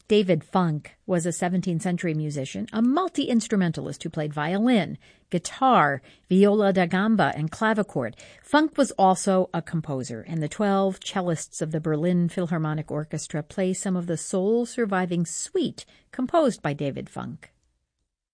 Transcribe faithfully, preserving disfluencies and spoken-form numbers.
David Funk was a seventeenth century musician, a multi-instrumentalist who played violin, guitar, viola da gamba, and clavichord. Funk was also a composer, and the twelve cellists of the Berlin Philharmonic Orchestra play some of the sole surviving suite composed by David Funk.